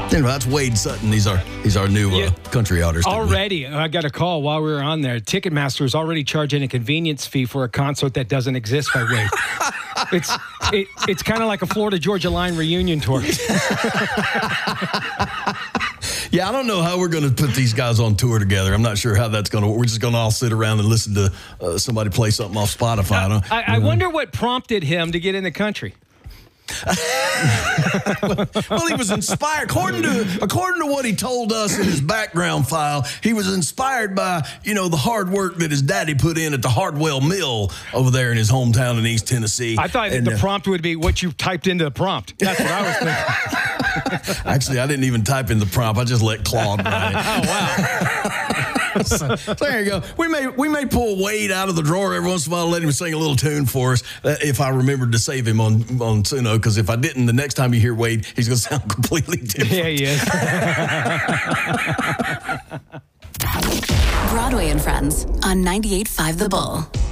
Anyway, that's Wade Sutton. He's our new country artist. Already, I got a call while we were on there. Ticketmaster is already charging a convenience fee for a concert that doesn't exist by Wade. It's kind of like a Florida Georgia Line reunion tour. Yeah, I don't know how we're going to put these guys on tour together. I'm not sure how that's going to work. We're just going to all sit around and listen to somebody play something off Spotify. I wonder what prompted him to get in the country. Well, he was inspired. According to what he told us in his background file, he was inspired by, the hard work that his daddy put in at the Hardwell Mill over there in his hometown in East Tennessee. I thought the prompt would be what you typed into the prompt. That's what I was thinking. Actually, I didn't even type in the prompt. I just let Claude write it. Oh, wow. So there you go. We may pull Wade out of the drawer every once in a while and let him sing a little tune for us if I remembered to save him on Suno, because if I didn't, the next time you hear Wade, he's going to sound completely different. Yeah, he is. Broadway and Friends on 98.5 The Bull.